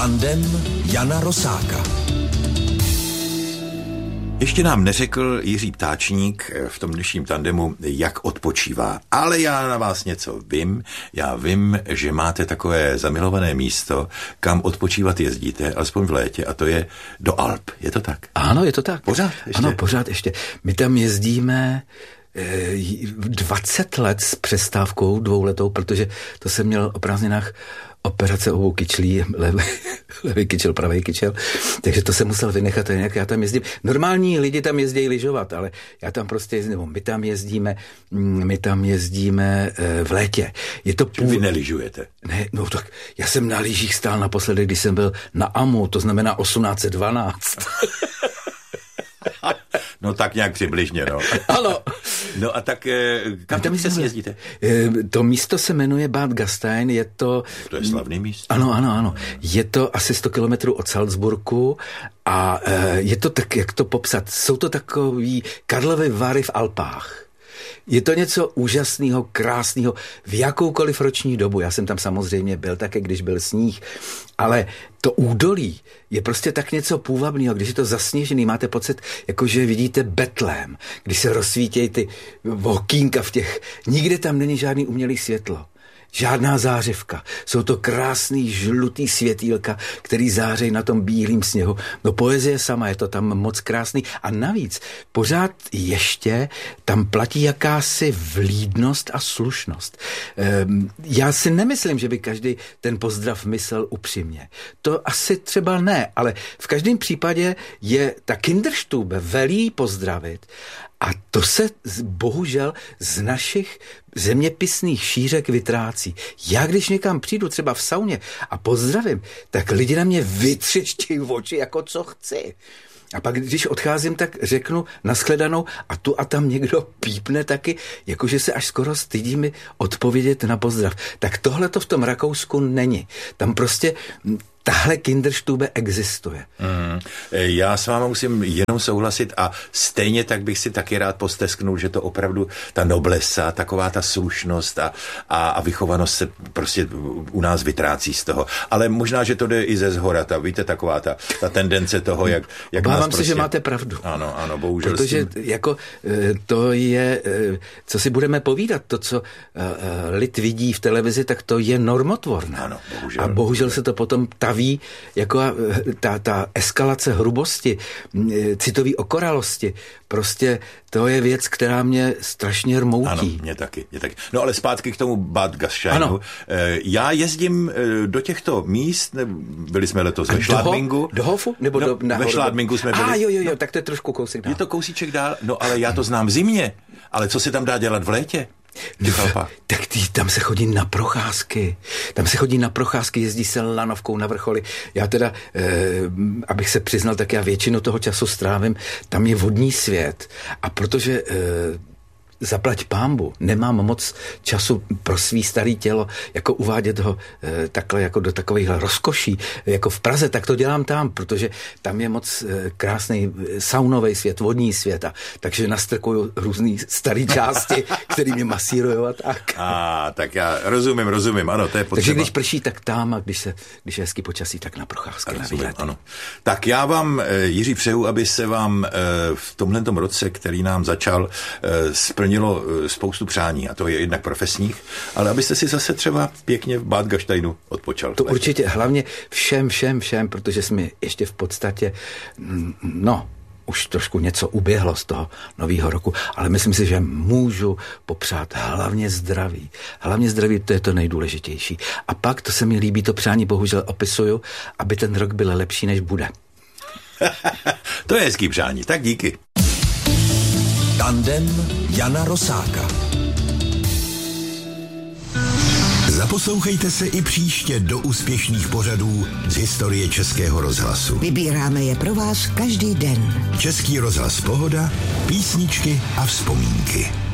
Tandem Jana Rosáka. Ještě nám neřekl Jiří Ptáčník v tom dnešním tandemu, jak odpočívá. Ale já na vás něco vím. Já vím, že máte takové zamilované místo, kam odpočívat jezdíte, alespoň v létě, a to je do Alp. Je to tak? Ano, je to tak. Pořád ještě? Ano, pořád ještě. My tam jezdíme 20 let s přestávkou 2letou, protože to jsem měl o prázdninách operace obou kyčlí, levý kyčel, pravý kyčel, takže to jsem musel vynechat, jinak já tam jezdím. Normální lidi tam jezdí lyžovat, ale já tam prostě jezdím, nebo my tam jezdíme v létě. Je to Vy nelyžujete? Ne, no tak já jsem na lyžích stál naposledy, když jsem byl na Amu, to znamená 1812. No tak nějak přibližně, no. Ano. No a tak kam tam se jezdíte? To místo se jmenuje Bad Gastein, je to... To je slavný místo. Ano. Je to asi 100 kilometrů od Salzburgu a je to tak, jak to popsat, jsou to takový Karlovy Vary v Alpách. Je to něco úžasného, krásného v jakoukoliv roční dobu. Já jsem tam samozřejmě byl také, když byl sníh, ale to údolí je prostě tak něco půvabného. Když je to zasněžený, máte pocit, jako že vidíte Betlém, když se rozsvítějí ty okýnka v těch... Nikde tam není žádný umělý světlo. Žádná zářivka. Jsou to krásný žlutý světýlka, který zářejí na tom bílém sněhu. No poezie sama, je to tam moc krásný. A navíc pořád ještě tam platí jakási vlídnost a slušnost. Já si nemyslím, že by každý ten pozdrav myslel upřímně. To asi třeba ne, ale v každém případě je ta Kinderstube velí pozdravit. A to se bohužel z našich zeměpisných šířek vytrácí. Já když někam přijdu, třeba v sauně a pozdravím, tak lidi na mě vytřeštějí v oči, jako co chci. A pak, když odcházím, tak řeknu nashledanou a tu a tam někdo pípne taky, jakože se až skoro stydí mi odpovědět na pozdrav. Tak tohle to v tom Rakousku není. Tam prostě tahle Kinderstube existuje. Já s váma musím jenom souhlasit a stejně tak bych si taky rád postesknul, že to opravdu ta noblesa, taková ta slušnost a vychovanost se prostě u nás vytrácí z toho. Ale možná, že to jde i ze zhora, víte, taková ta tendence toho, jak Obávám nás prostě... se, že máte pravdu. Ano, bohužel. Protože jako to je, co si budeme povídat, to, co lid vidí v televizi, tak to je normotvorné. Ano, bohužel. A bohužel se to potom taví, jako ta eskalace hrubosti, citový okoralosti, prostě to je věc, která mě strašně rmoutí. Ano, mě taky. No ale zpátky k tomu Bad Gasteinu. Já jezdím do těchto míst, byli jsme letos ve Šládmingu. Do Hofu? Nebo ve Šládmingu jsme byli. Jo, tak to je trošku kousek dál. Je to kousíček dál, no ale já to znám v zimě. Ale co se tam dá dělat v létě? Tak tam se chodí na procházky. Jezdí se lanovkou na vrcholy. Já teda, abych se přiznal, tak já většinu toho času strávím, tam je vodní svět. A protože zaplať pánbu, nemám moc času pro svý starý tělo, jako uvádět ho takhle jako do takovýchhle rozkoší, jako v Praze, tak to dělám tam, protože tam je moc krásný saunový svět, vodní svět, takže nastrkuju různý starý části, který mě masírujou a tak. Tak já rozumím, ano, to je potřeba. Takže když prší, tak tam, a když je hezký počasí, tak na procházky, na výlety. Ano. Tak já vám, Jiří, přeju, aby se vám v tomhletom roce, který nám začal, splnilo spoustu přání, a to je jednak profesních, ale abyste si zase třeba pěkně v Bad Gasteinu odpočal. To určitě, hlavně všem, protože jsme ještě v podstatě, už trošku něco uběhlo z toho nového roku, ale myslím si, že můžu popřát hlavně zdraví. Hlavně zdraví, to je to nejdůležitější. A pak, to se mi líbí, to přání bohužel opisuju, aby ten rok byl lepší, než bude. To je hezký přání, tak díky. Tandem Jana Rosáka. Zaposlouchejte se i příště do úspěšných pořadů z historie Českého rozhlasu. Vybíráme je pro vás každý den. Český rozhlas Pohoda, písničky a vzpomínky.